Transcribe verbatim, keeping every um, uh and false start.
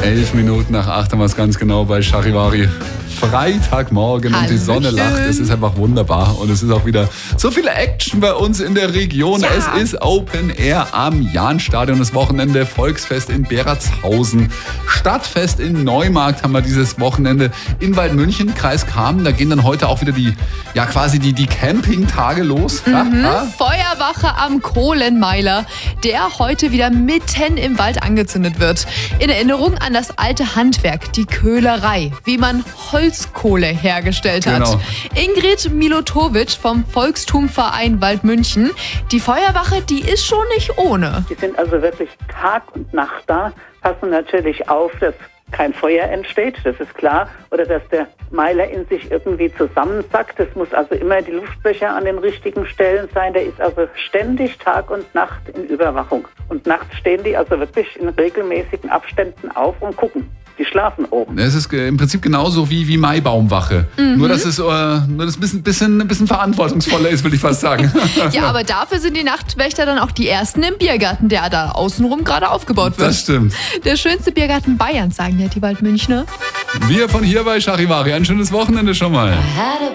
Elf Minuten nach acht haben wir es ganz genau bei Charivari. Freitagmorgen und die Sonne lacht. Es ist einfach wunderbar und es ist auch wieder so viel Action bei uns in der Region. Ja. Es ist Open Air am Jahnstadion, das Wochenende, Volksfest in Beratshausen, Stadtfest in Neumarkt haben wir dieses Wochenende in Waldmünchen, Kreis Kamen. Da gehen dann heute auch wieder die, ja quasi die, die Campingtage los. Mhm. Ja, ja. Feuerwache am Kohlenmeiler, der heute wieder mitten im Wald angezündet wird. In Erinnerung an das alte Handwerk, die Köhlerei, wie man Holzkohle hergestellt hat. Genau. Ingrid Milotovic vom Volkstumverein Waldmünchen. Die Feuerwache, die ist schon nicht ohne. Die sind also wirklich Tag und Nacht da, passen natürlich auf, dass kein Feuer entsteht, das ist klar, oder dass der Meiler in sich irgendwie zusammensackt. Es muss also immer die Luftbecher an den richtigen Stellen sein. Der ist also ständig Tag und Nacht in Überwachung. Und nachts stehen die also wirklich in regelmäßigen Abständen auf und gucken. Die schlafen oben. Es ist im Prinzip genauso wie, wie Maibaumwache. Mhm. Nur, dass es äh, nur das ein bisschen, bisschen, ein bisschen verantwortungsvoller ist, will ich fast sagen. Ja, aber dafür sind die Nachtwächter dann auch die ersten im Biergarten, der da außenrum gerade aufgebaut wird. Das stimmt. Der schönste Biergarten Bayerns, sagen ja die Waldmünchner. Wir von hier bei Charivari. Ein schönes Wochenende schon mal.